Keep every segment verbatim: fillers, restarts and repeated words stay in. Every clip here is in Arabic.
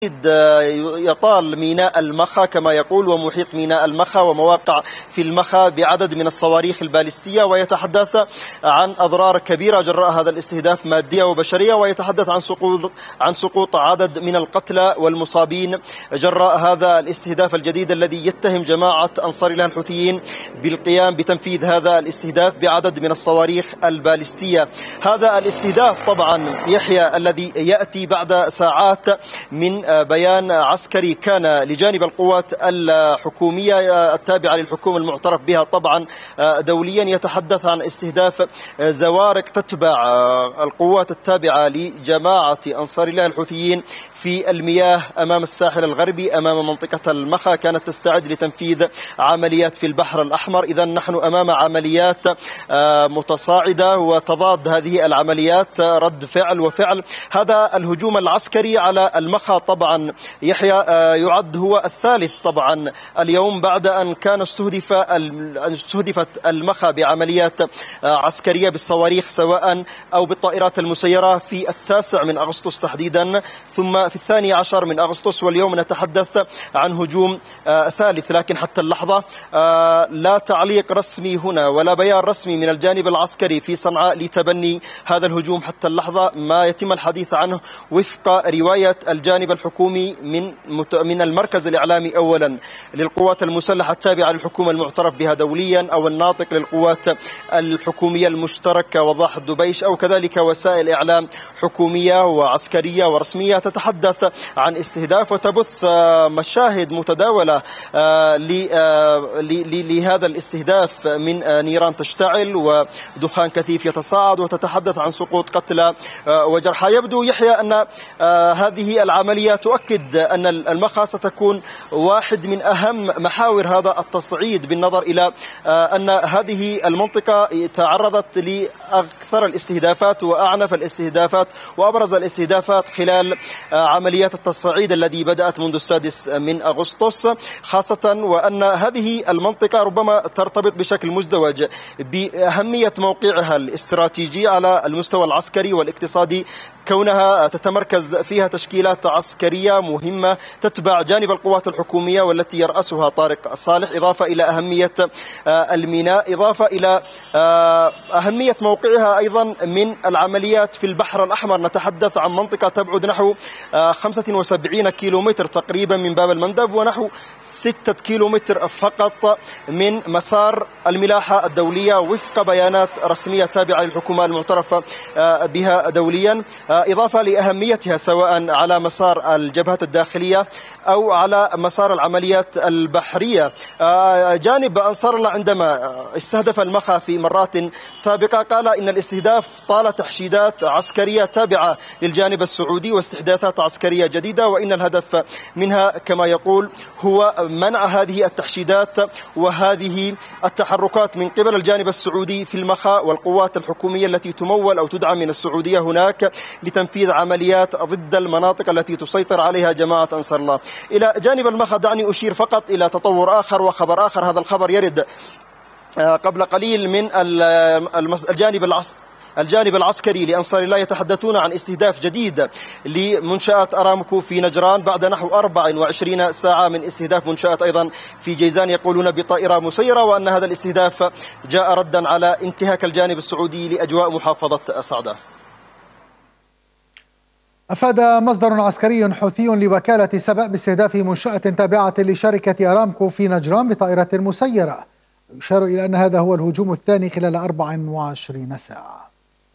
يطال ميناء المخا كما يقول ومحيط ميناء المخا ومواقع في المخا بعدد من الصواريخ البالستية، ويتحدث عن أضرار كبيرة جراء هذا الاستهداف مادية وبشرية، ويتحدث عن سقوط عن سقوط عدد من القتلى والمصابين جراء هذا الاستهداف الجديد الذي يتهم جماعة أنصار الله الحوثيين بالقيام بتنفيذ هذا الاستهداف بعدد من الصواريخ البالستية. هذا الاستهداف طبعا يحيى الذي يأتي بعد ساعات من بيان عسكري كان لجانب القوات الحكومية التابعة للحكومة المعترف بها طبعا دوليا، يتحدث عن استهداف زوارق تتبع القوات التابعة لجماعة أنصار الله الحوثيين في المياه أمام الساحل الغربي أمام منطقة المخا، كانت تستعد لتنفيذ عمليات في البحر الأحمر. إذا نحن أمام عمليات متصاعدة وتضاد هذه العمليات رد فعل وفعل. هذا الهجوم العسكري على المخا طبعا يحيى يعد هو الثالث طبعا اليوم بعد أن كان استهدف استهدفت المخا بعمليات عسكرية بالصواريخ سواء أو بالطائرات المسيرة في التاسع من أغسطس تحديدا، ثم في الثاني عشر من أغسطس، واليوم نتحدث عن هجوم ثالث. لكن حتى اللحظة لا تعليق رسمي هنا ولا بيان رسمي من الجانب العسكري في صنعاء لتبني هذا الهجوم حتى اللحظة. ما يتم الحديث عنه وفق رواية الجانب الحكومي من من المركز الإعلامي أولا للقوات المسلحة التابعة للحكومة المعترف بها دوليا، أو الناطق للقوات الحكومية المشتركة وضاح الدبيش، أو كذلك وسائل إعلام حكومية وعسكرية ورسمية تتحدث عن استهداف وتبث مشاهد متداولة لهذا الاستهداف من نيران تشتعل ودخان كثيف يتصاعد، وتتحدث عن سقوط قتلى وجرحى. يبدو يحيى أن هذه العملية تؤكد أن المخا ستكون واحد من أهم محاور هذا التصعيد، بالنظر إلى أن هذه المنطقة تعرضت لأكثر الاستهدافات وأعنف الاستهدافات وأبرز الاستهدافات خلال عمليات التصعيد الذي بدأت منذ السادس من أغسطس، خاصة وأن هذه المنطقة ربما ترتبط بشكل مزدوج بأهمية موقعها الاستراتيجي على المستوى العسكري والاقتصادي، كونها تتمركز فيها تشكيلات عسكرية مهمة تتبع جانب القوات الحكومية والتي يرأسها طارق صالح، إضافة إلى أهمية الميناء، إضافة إلى أهمية موقعها أيضا من العمليات في البحر الأحمر. نتحدث عن منطقة تبعد نحو خمسة وسبعين كيلومتر تقريبا من باب المندب، ونحو ستة كيلومتر فقط من مسار الملاحة الدولية وفق بيانات رسمية تابعة للحكومة المعترف بها دوليا، إضافة لأهميتها سواء على مسار الجبهات الداخلية أو على مسار العمليات البحرية. جانب أنصار الله عندما استهدف المخا في مرات سابقة قال إن الاستهداف طال تحشيدات عسكرية تابعة للجانب السعودي واستحداثات عسكرية جديدة، وإن الهدف منها كما يقول هو منع هذه التحشيدات وهذه التحركات من قبل الجانب السعودي في المخا والقوات الحكومية التي تمول أو تدعم من السعودية هناك لتنفيذ عمليات ضد المناطق التي تسيطر عليها جماعة أنصار الله. إلى جانب المخا دعني أشير فقط إلى تطور آخر وخبر آخر. هذا الخبر يرد قبل قليل من الجانب العسكري الجانب العسكري لأنصار الله، يتحدثون عن استهداف جديد لمنشآت أرامكو في نجران بعد نحو أربع وعشرين ساعة من استهداف منشآت أيضا في جيزان، يقولون بطائرة مسيرة، وأن هذا الاستهداف جاء ردا على انتهاك الجانب السعودي لأجواء محافظة صعدة. أفاد مصدر عسكري حوثي لوكالة سبأ باستهداف منشأة تابعة لشركة أرامكو في نجران بطائرة مسيرة. يشار إلى أن هذا هو الهجوم الثاني خلال أربع وعشرين ساعة.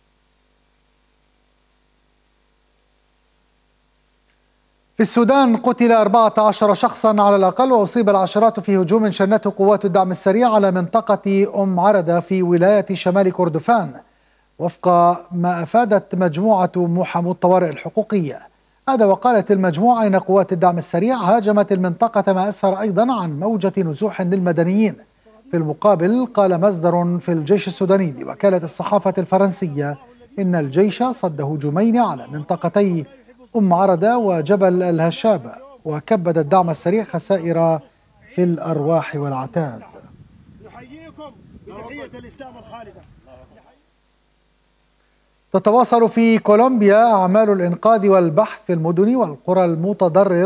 في السودان قتل أربعة عشر شخصا على الأقل وأصيب العشرات في هجوم شنته قوات الدعم السريع على منطقة أم عردة في ولاية شمال كردفان، وفق ما أفادت مجموعة محامو الطوارئ الحقوقية. هذا وقالت المجموعة إن قوات الدعم السريع هاجمت المنطقة، ما أسفر أيضا عن موجة نزوح للمدنيين. في المقابل قال مصدر في الجيش السوداني لوكالة الصحافة الفرنسية إن الجيش صد هجومين على منطقتي أم عردة وجبل الهشابة، وكبد الدعم السريع خسائر في الأرواح والعتاد. نحييكم بتحية الإسلام الخالدة. تتواصل في كولومبيا أعمال الإنقاذ والبحث في المدن والقرى المتضررة